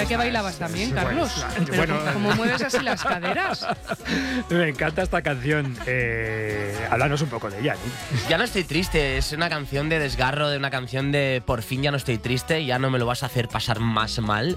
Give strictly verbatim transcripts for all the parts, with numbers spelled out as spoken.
Sabía que bailabas también, Carlos. Bueno, Pero bueno, ¿cómo mueves así las caderas? me encanta esta canción. Eh, háblanos un poco de ella, ¿no? Ya no estoy triste, es una canción de desgarro, de una canción de por fin ya no estoy triste, ya no me lo vas a hacer pasar más mal.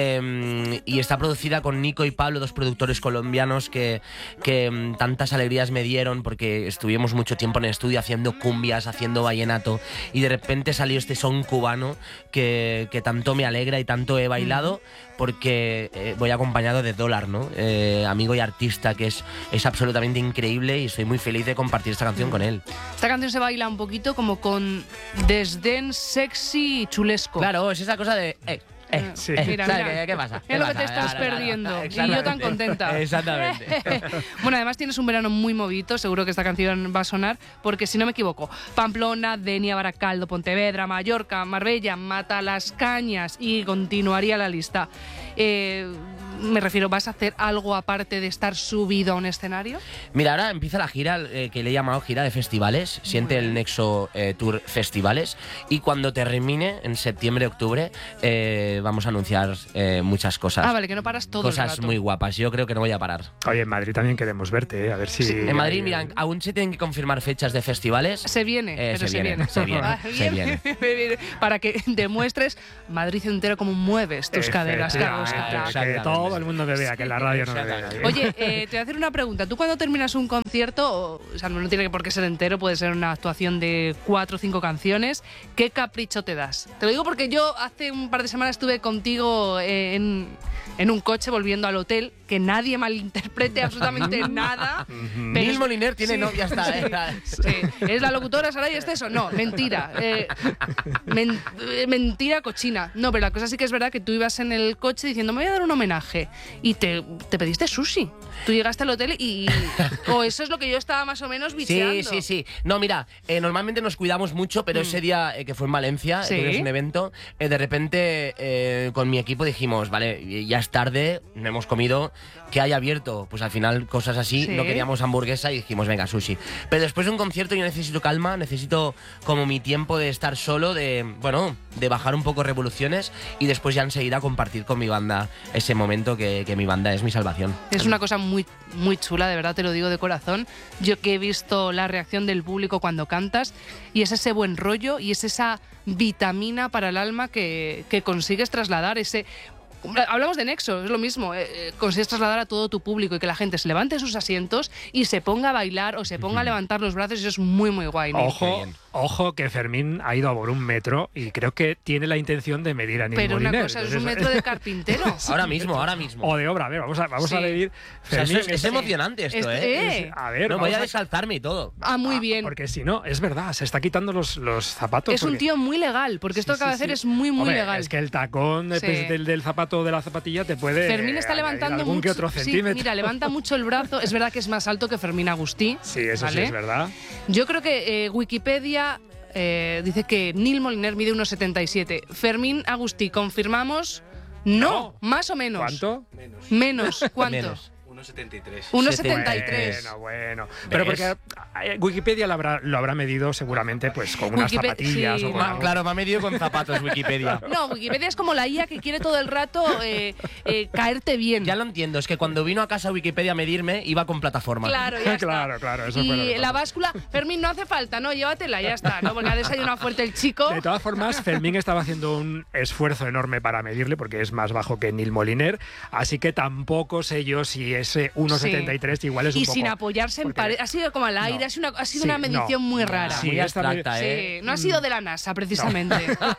Eh, y está producida con Nico y Pablo, dos productores colombianos que, que mm, tantas alegrías me dieron porque estuvimos mucho tiempo en el estudio haciendo cumbias, haciendo vallenato, y de repente salió este son cubano que, que tanto me alegra y tanto he bailado, porque eh, voy acompañado de Dólar, ¿no? Eh, amigo y artista que es, es absolutamente increíble, y estoy muy feliz de compartir esta canción con él. Esta canción se baila un poquito como con desdén sexy y chulesco. Claro, es esa cosa de... Eh, eh, Sí. eh, Mira, ¿sabes mira. qué, qué pasa? Es ¿Qué lo que pasa? te estás Claro, claro, perdiendo. claro, Y yo tan exactamente. contenta. Exactamente. Bueno, además tienes un verano muy movido, seguro que esta canción va a sonar, porque si no me equivoco, Pamplona, Denia, Baracaldo, Pontevedra, Mallorca, Marbella, Matalascañas, y continuaría la lista. Eh, me refiero, ¿vas a hacer algo aparte de estar subido a un escenario? Mira, ahora empieza la gira eh, que le he llamado gira de festivales, siente el Nexo eh, Tour Festivales, y cuando termine, en septiembre, octubre, eh, vamos a anunciar eh, muchas cosas. Ah, vale, que no paras todo el Cosas rato. muy guapas, yo creo que no voy a parar. Oye, en Madrid también queremos verte, ¿eh? A ver si... En Madrid, mira, aún se tienen que confirmar fechas de festivales. Se viene, Eh, pero se se, viene, se viene, Ah, se bien, viene. bien, bien, para que demuestres Madrid entero cómo mueves tus caderas, Carlos. Efectivamente, Cara. que todo el mundo te vea, que en la radio no me vea nadie. Oye, eh, te voy a hacer una pregunta. Tú cuando terminas un concierto, o sea, no tiene por qué ser entero, puede ser una actuación de cuatro o cinco canciones, ¿qué capricho te das? Te lo digo porque yo hace un par de semanas estuve contigo eh, en, en un coche volviendo al hotel, que nadie malinterprete absolutamente nada. pero Neil es- Moliner tiene sí, novia, está. sí, eh. sí. ¿Es la locutora Saray Esteso? No, mentira. Eh, men- eh, mentira cochina. No, pero la cosa sí que es verdad que tú ibas en el coche diciendo, me voy a dar un homenaje, y te, te pediste sushi. Tú llegaste al hotel y... O eso es lo que yo estaba más o menos bicheando. Sí, sí, sí. No, mira, eh, normalmente nos cuidamos mucho, pero ese día eh, que fue en Valencia, Sí. eh, tuvimos un evento, eh, de repente eh, con mi equipo dijimos, vale, ya es tarde, no hemos comido, ¿qué hay abierto? Pues al final cosas así, Sí. no queríamos hamburguesa y dijimos, venga, sushi. Pero después de un concierto yo necesito calma, necesito como mi tiempo de estar solo, de, bueno, de bajar un poco revoluciones, y después ya enseguida compartir con mi banda ese momento que, que mi banda es mi salvación. Es una cosa muy, muy chula, de verdad te lo digo de corazón. Yo que he visto la reacción del público cuando cantas, y es ese buen rollo y es esa vitamina para el alma que, que consigues trasladar, ese... Hablamos de Nexo, es lo mismo, eh, eh, consigues trasladar a todo tu público y que la gente se levante de sus asientos y se ponga a bailar o se ponga a levantar los brazos, y eso es muy, muy guay. Neil. Ojo, ojo que Fermín ha ido a por un metro y creo que tiene la intención de medir a Neil Pero una Moliner. cosa, es Entonces, un metro de carpintero. Ahora mismo, ahora mismo. O de obra, a ver, vamos a, vamos a Sí. medir. O sea, eso Fermín, es, es este- emocionante esto, Este- ¿eh? eh. A ver, No, voy vamos a a- desalzarme y todo. Ah, muy bien. Porque si no, es verdad, se está quitando los, los zapatos. Es un porque- tío muy legal, porque esto Sí, que acaba de sí, hacer sí. es muy, muy Hombre, legal. Es que el tacón de- Sí. del, del zapato de la zapatilla te puede. Fermín está añadir levantando algún mucho. que otro sí, centímetro. mira, levanta mucho el brazo. Es verdad que es más alto que Fermín Agustí. Sí, eso ¿vale? sí es verdad. Yo creo que eh, Wikipedia eh, dice que Neil Moliner mide uno setenta y siete. Fermín Agustí, ¿confirmamos? No, No. más o menos. ¿Cuánto? Menos. ¿Cuánto? Menos. uno setenta y tres. uno setenta y tres. Bueno, bueno. Pero porque eh, Wikipedia lo habrá, lo habrá medido seguramente pues con unas Wikipe- zapatillas sí, o con Ma- algo. claro, me ha medido con zapatos Wikipedia. No, Wikipedia es como la I A que quiere todo el rato eh, eh, caerte bien. Ya lo entiendo, es que cuando vino a casa Wikipedia a medirme, iba con plataforma. Claro, ya está. Claro, claro, eso fue lo Y que la pasó. báscula, Fermín, no hace falta, no, llévatela, ya está, ¿no? Porque ha desayunado fuerte el chico. De todas formas, Fermín estaba haciendo un esfuerzo enorme para medirle porque es más bajo que Neil Moliner, así que tampoco sé yo si ese uno setenta y tres igual es un y poco... sin apoyarse en porque- pared, ha sido como al aire, No. ha sido una, ha sido Sí, una medición no. muy rara. Sí, Muy esta abstracta, Sí, ¿eh? no ha sido de la NASA, precisamente.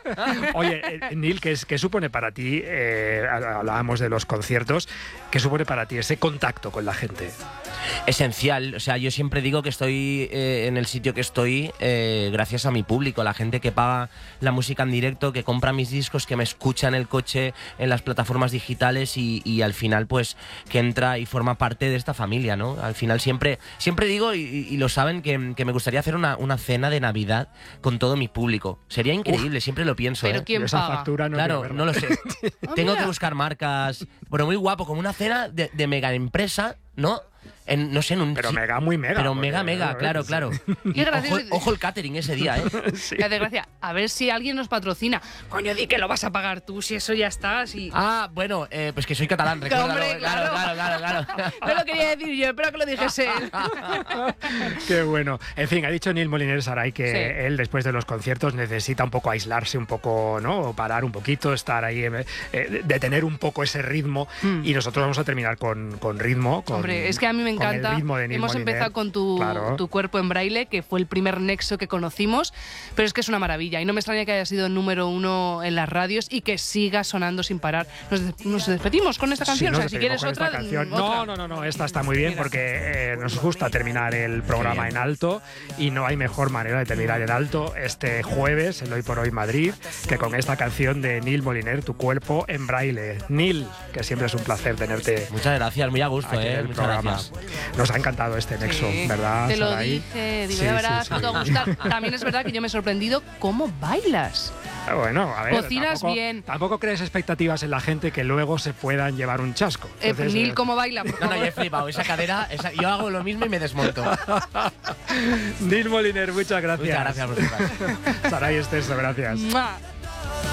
Oye, eh, Neil, ¿qué, es- qué supone para ti, eh, hablábamos de los conciertos, qué supone para ti ese contacto con la gente? Esencial, o sea, yo siempre digo que estoy eh, en el sitio que estoy eh, gracias a mi público, la gente que paga la música en directo, que compra mis discos, que me escucha en el coche, en las plataformas digitales y, y al final pues que entra y forma parte de esta familia, ¿no? Al final siempre, siempre digo y, y lo saben que, que me gustaría hacer una, una cena de Navidad con todo mi público. Sería increíble, siempre lo pienso. Pero ¿eh? ¿quién Esa paga? factura no Claro, quiero no verla. lo sé. Ah, Tengo mira. que buscar marcas, pero muy guapo, como una cena de, de mega empresa, ¿no? en, no sé, en un... Pero mega, muy mega. Pero porque, mega, mega, claro, claro. Qué gracioso. Ojo, ojo el catering ese día, ¿eh? Sí. Qué desgracia. A ver si alguien nos patrocina. Coño, di que lo vas a pagar tú, si eso ya está. Si... Ah, bueno, eh, pues que soy catalán, recuérdalo. Hombre, claro, claro. claro, claro, claro. No lo quería decir yo, espero que lo dijese él. Qué bueno. En fin, ha dicho Neil Moliner Saray que Sí. él después de los conciertos necesita un poco aislarse, un poco, ¿no? Parar un poquito, estar ahí, eh, eh, detener un poco ese ritmo. Mm. Y nosotros vamos a terminar con, con ritmo. Con, Hombre, es que a mí me con el encanta. ritmo de Neil Hemos Moliner. empezado con tu, Claro. tu cuerpo en braille, que fue el primer nexo que conocimos, pero es que es una maravilla y no me extraña que haya sido número uno en las radios y que siga sonando sin parar. Nos, des- nos despedimos con esta canción, Sí, o nos sea, si despedimos quieres con otra, esta canción. mm, otra. No, no, no, no, esta está muy bien Mira. porque eh, nos gusta terminar el programa en alto y no hay mejor manera de terminar en alto este jueves en Hoy por Hoy Madrid que con esta canción de Neil Moliner, Tu cuerpo en braille. Neil, que siempre es un placer tenerte Muchas gracias, muy a gusto, aquí en ¿eh? el Muchas programa. gracias. Nos ha encantado este nexo, Sí, ¿verdad? Te lo Saray? dije, digo, Sí, ya sí, verás sí. que te va a gustar. También es verdad que yo me he sorprendido cómo bailas. Bueno, a ver, Cocinas tampoco, bien. tampoco crees expectativas en la gente que luego se puedan llevar un chasco. Eh, Entonces, Neil, eh, ¿cómo baila? Por No, no, favor. yo he flipado. Esa cadera, esa- yo hago lo mismo y me desmonto. Neil Moliner, muchas gracias. Muchas gracias, vosotras. Saray Esteso, gracias. ¡Mua!